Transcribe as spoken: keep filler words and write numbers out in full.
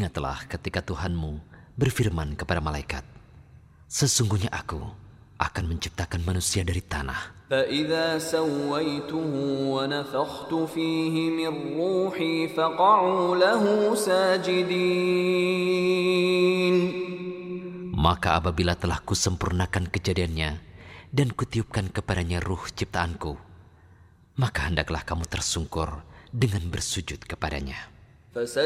Ingatlah ketika Tuhanmu berfirman kepada malaikat, sesungguhnya aku akan menciptakan manusia dari tanah. فَإِذَا سَوَّيْتُهُ وَنَفَخْتُ فِيهِ مِنْ رُوحِي فَقَعُوا لَهُ سَاجِدِينَ. Maka apabila telah kusempurnakan kejadiannya dan kutiupkan kepadanya ruh ciptaanku, maka hendaklah kamu tersungkur dengan bersujud kepadanya.